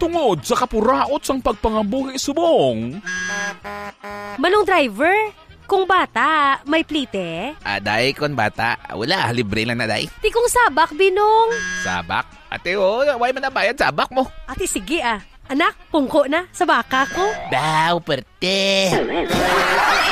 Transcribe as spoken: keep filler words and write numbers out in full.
tungod sa kapuraot sang pagpangabuhi subong. Manong driver, kung bata, may plite? Aday kon bata. Wala, libre lang na day. Ti kung sabak, Binong. Sabak? Ate, oh, why man nabayad sabak mo? Ate, sige ah. Anak, pungko na sa baka ko. Daw, perte.